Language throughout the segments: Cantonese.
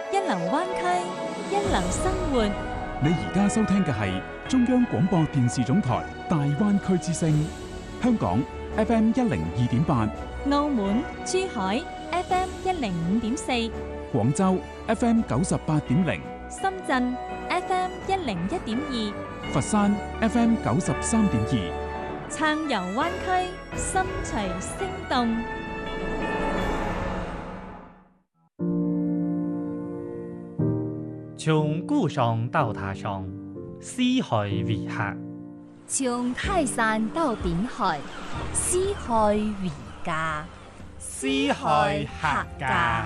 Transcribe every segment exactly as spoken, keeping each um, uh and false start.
一流灣區，一流生活。 你而家收聽嘅係中央廣播電視總台大灣區之聲，香港 F M 一零二點八， 澳門、珠海 F M 一零五點四， 廣州 F M 九十八點零， 深圳 F M 一零一點二， 佛山 F M 九十三點二， 暢遊灣區，心隨聲動。 從故鄉到他鄉，四海為客； 從泰山到頂海，四海為家。 四海客家。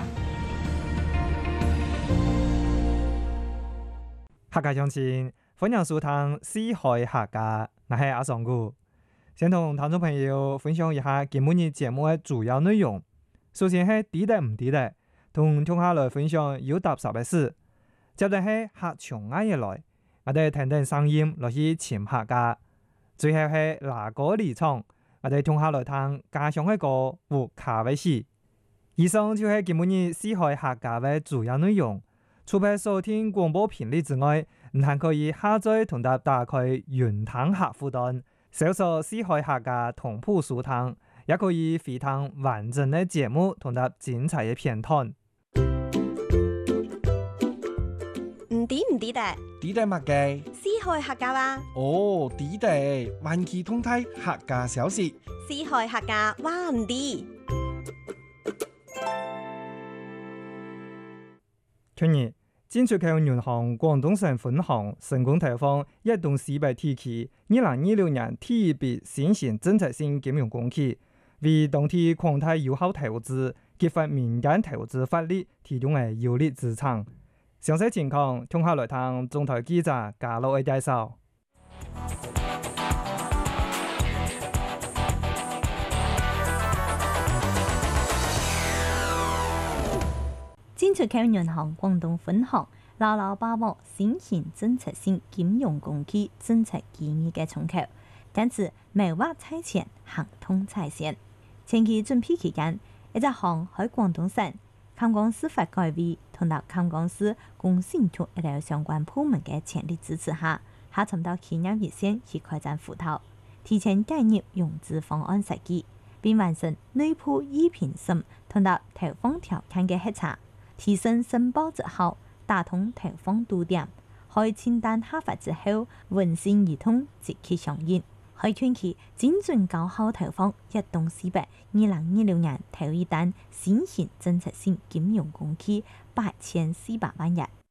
客家鄉親，歡迎收聽《四海客家》，我係阿尚姑。先同聽眾朋友分享一下今日節目嘅主要內容。首先係地地唔地地，同聽下來分享有踏實嘅事。接着係客從哪嘢來，我哋聽聽聲音落去潛客家。最後係拿歌離場，我哋聽下來聽家鄉嘅歌和卡位戲。以上就係今日四海客家嘅主要內容。除咗收聽廣播頻率之外，唔還可以下載同搭打開雲聽客戶端，搜索四海客家同步收聽，也可以回聽完整嘅節目同搭精彩嘅片段。 唔啲唔啲的， 啲的乜嘅？ 四海客家話。 哦，啲的，環期通體客家小事。 四海客家話唔啲。 今日，進出口銀行廣東省分行成功投放一棟四百提起二零二六年第一筆新型政策性金融工具，為當地擴大有效投資、激發民間投資發力提供嘅有力支撐。詳細情況，聽下來聽中台記者嘉樂嘅介紹。 進出口銀行廣東分行牢牢把握新型政策性金融工具政策建議嘅窗口，但是未挖踩前行通踩線。前期準備期間，一隻行喺廣東省勘光司法改委同埋勘光司公信局一啲相關部門嘅全力支持下，下沉到企業熱線去開展輔導，提前介入融資方案設計，並完成內部依評審同埋投放條件嘅核查，提升申報之後，打通投放堵點，開清單下發之後，運行系統即刻上映。喺短期精準高效投放一棟四百二零二六年頭一單新型政策性金融工具八千四百萬元。